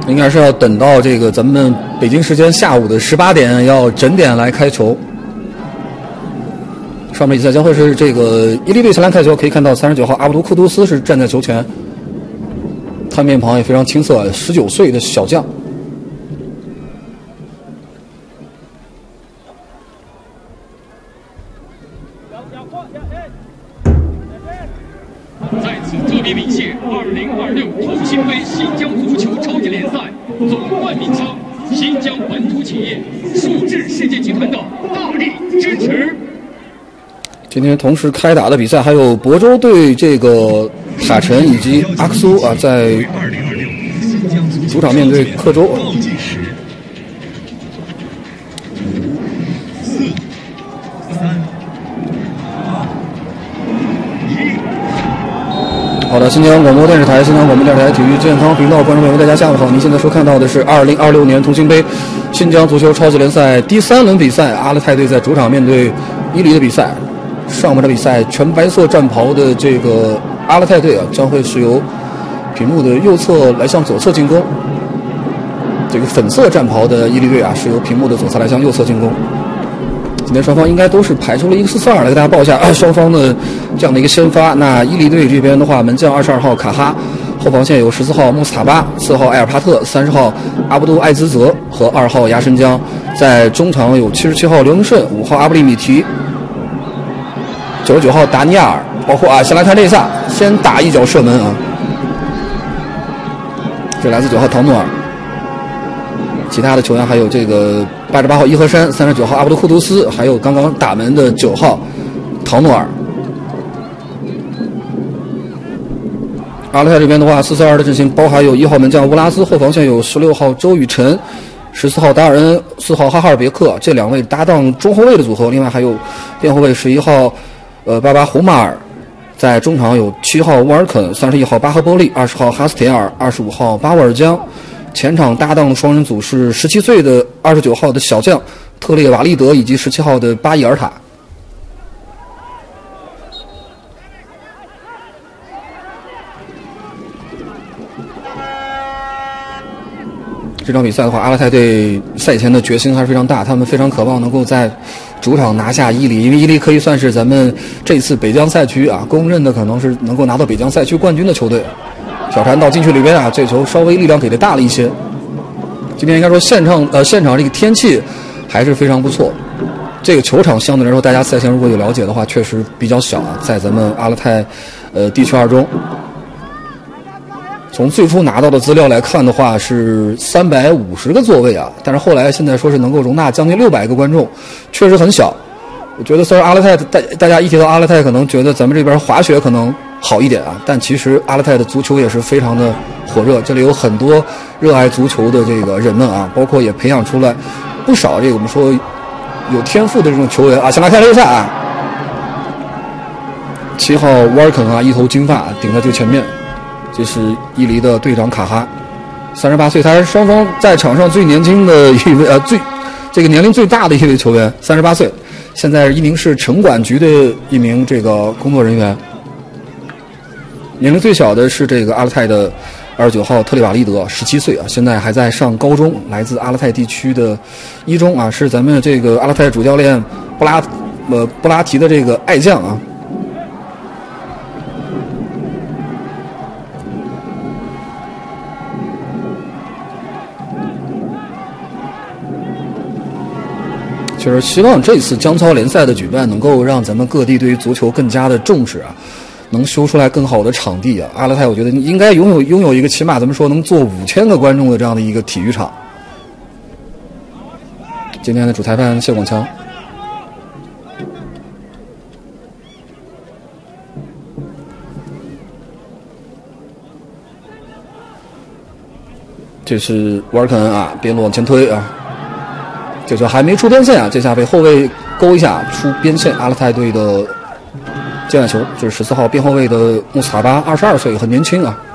应该是要等到这个咱们北京时间下午的18点，要整点来开球。上面比赛将会是这个伊利队前来开球，可以看到39号阿卜杜库杜斯是站在球前，他面庞也非常青涩，19岁的小将。 在此特别鸣谢2026同心杯新疆足球超级联赛总冠名商新疆本土企业数智世界集团的大力支持。 今天同时开打的比赛还有亳州对这个塔城以及阿克苏啊，在主场面对克州。好的，新疆广播电视台、新疆广播电视台体育健康频道观众朋友，大家下午好！您现在收看到的是2026年同心杯新疆足球超级联赛第3轮比赛，阿勒泰队在主场面对伊犁的比赛。上半场比赛，全白色战袍的这个阿勒泰队啊，将会是由屏幕的右侧来向左侧进攻；这个粉色战袍的伊犁队啊，是由屏幕的左侧来向右侧进攻。今天双方应该都是排出了一个4-4-2，来给大家报一下双方的这样的一个先发。那伊犁队这边的话，门将22号卡哈，后防线有14号穆斯塔巴、4号埃尔帕特、30号阿卜杜艾兹泽和2号牙申江。在中场有77号刘文顺、5号阿布利米提、99号达尼亚尔，包括先来看这一下，先打一脚射门啊，这来自9号陶努尔。其他的球员还有这个88号伊和山、39号阿卜杜库杜斯，还有刚刚打门的9号陶努尔。阿勒泰这边的话，4-4-2的阵型包含有1号门将乌拉斯，后防线有16号周雨辰、14号达尔恩、4号哈哈尔别克，这2位搭档中后卫的组合。另外还有边后卫11号巴巴胡马尔，在中场有7号沃尔肯、31号巴赫波利、20号哈斯铁尔、25号巴沃尔江。前场搭档双人组是17岁的29号的小将特列瓦利德以及17号的巴伊尔塔。这场比赛的话，阿勒泰队赛前的决心还是非常大，他们非常渴望能够在主场拿下伊犁，因为伊犁可以算是咱们这次北疆赛区啊公认的可能是能够拿到北疆赛区冠军的球队。小传到禁区里边啊，这球稍微力量给的大了一些。今天应该说现场这个天气还是非常不错。这个球场相对来说，大家赛前如果有了解的话，确实比较小啊，在咱们阿勒泰地区2中。从最初拿到的资料来看的话，是350个座位啊，但是后来现在说是能够容纳将近600个观众，确实很小。我觉得虽然阿勒泰大家一提到阿勒泰，可能觉得咱们这边滑雪可能好一点啊，但其实阿勒泰的足球也是非常的火热，这里有很多热爱足球的这个人们啊，包括也培养出来不少这个我们说有天赋的这种球员啊。先来看这一下啊，7号沃尔肯啊，一头金发顶在最前面，这是伊犁的队长卡哈，38岁，他是双方在场上最年轻的一位这个年龄最大的一位球员，38岁，现在一名是城管局的一名这个工作人员。年龄最小的是这个阿勒泰的29号特里瓦利德，17岁啊，现在还在上高中，来自阿勒泰地区的1中啊，是咱们这个阿勒泰主教练布拉提的这个爱将啊。就是希望这次江超联赛的举办能够让咱们各地对于足球更加的重视啊，能修出来更好的场地啊。阿勒泰我觉得应该拥有一个起码咱们说能坐5000个观众的这样的一个体育场。今天的主裁判谢广强。这是沃尔肯啊，边路往前推啊。这球还没出边线啊，这下被后卫勾一下出边线，阿勒泰队的界外球，这是14号边后卫的穆斯塔巴，22岁，很年轻啊。